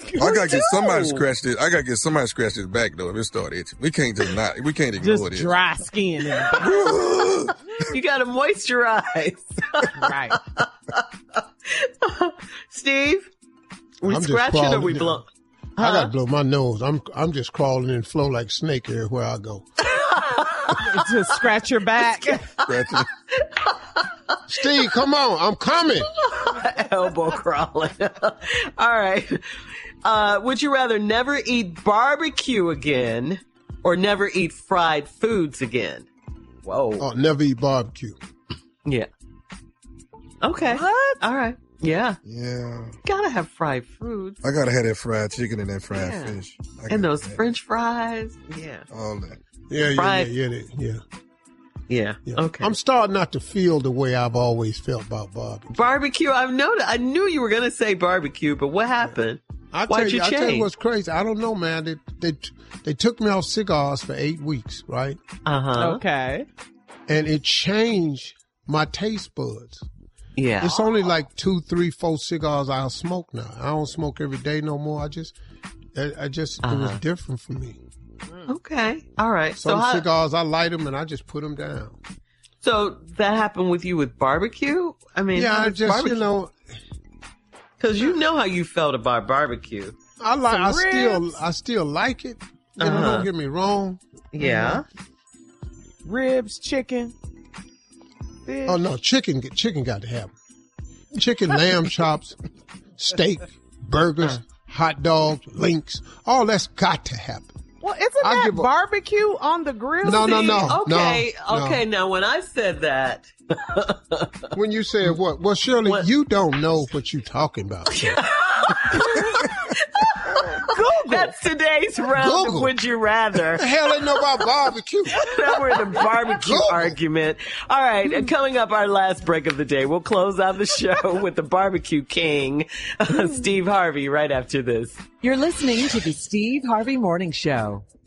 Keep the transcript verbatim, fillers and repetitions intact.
I gotta get somebody to scratch this. I gotta get somebody to scratch this back though if it start itching. We can't just not. We can't ignore Just this. dry skin. In You got to moisturize. Right. Steve, we I'm just scratching or crawling we down. blow? I gotta blow my nose. I'm I'm just crawling and flow like snake everywhere I go. To scratch your back. Scratching. Steve, come on, I'm coming. Elbow crawling. All right. Uh, would you rather never eat barbecue again or never eat fried foods again? Whoa. Oh, never eat barbecue. Yeah. Okay. What? All right. Yeah. Yeah. Gotta have fried foods. I gotta have that fried chicken and that fried Yeah. fish. I And gotta those have that. French fries. Yeah. All that. Yeah, yeah, Fried- yeah, yeah, yeah, Yeah. yeah. Okay. I'm starting not to feel the way I've always felt about barbecue. Barbecue. I've noticed. I knew you were going to say barbecue, but what happened? I Why'd tell you I tell change? you what's crazy. I don't know, man. They they they took me off cigars for eight weeks, right? Uh huh. Okay. And it changed my taste buds. Yeah. It's only like two, three, four cigars I'll smoke now. I don't smoke every day no more. I just, I, I just, it was Uh-huh. different for me. Okay. All right. So, Some how, cigars, I light them and I just put them down. so that happened with you with barbecue? I mean, Yeah, I just, you know, because you know how you felt about barbecue. I like, Some I still, ribs. I still like it. You know, Uh-huh. don't get me wrong. Yeah. Ribs, chicken. Fish. Oh no, chicken, chicken got to have 'em. Chicken, lamb chops, steak, burgers, hot dogs, links. All that's got to happen. Well, isn't I'll that give a- barbecue on the grill? No, no, See, no, Okay. no, okay. no. Now, when I said that, When you said what? Well, Shirley, What? you don't know what you're talking about. sir. that's today's round of Google. Would You Rather. The hell ain't know about barbecue. Now we're in the barbecue Google. argument. All right, and coming up, our last break of the day. We'll close out the show with the barbecue king, Steve Harvey, right after this. You're listening to the Steve Harvey Morning Show.